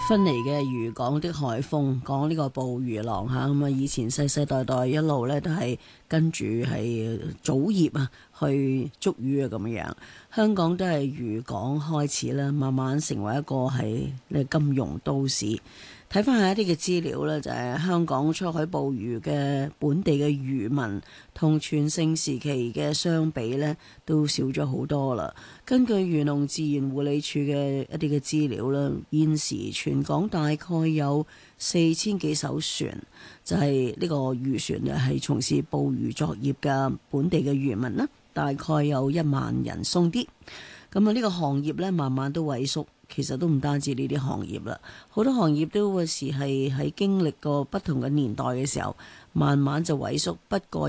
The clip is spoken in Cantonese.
分離嘅漁港的海風，講呢個捕魚郎嚇咁啊！以前世世代代一路咧都係跟住係祖業啊去捉魚啊咁樣。香港都係漁港開始啦，慢慢成為一個係金融都市。睇翻下一啲嘅資料呢，就係香港出海捕魚嘅本地嘅漁民同全盛時期嘅相比呢，都少咗好多啦。根據漁農自然護理署嘅一啲嘅資料啦，現時全港大概有4000幾艘船，就係呢個漁船呢係從事捕魚作業嘅本地嘅漁民啦，大概有1萬人鬆啲。咁啊，呢個行業呢，慢慢都萎縮。其實都唔單止呢啲行業啦，好多行業都會係喺經歷過不同嘅年代嘅時候，慢慢就萎縮。不過